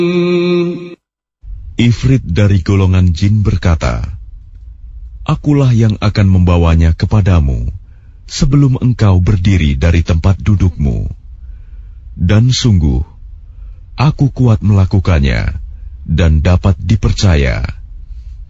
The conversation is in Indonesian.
Ifrit dari golongan jin berkata, "Akulah yang akan membawanya kepadamu sebelum engkau berdiri dari tempat dudukmu. Dan sungguh, aku kuat melakukannya dan dapat dipercaya."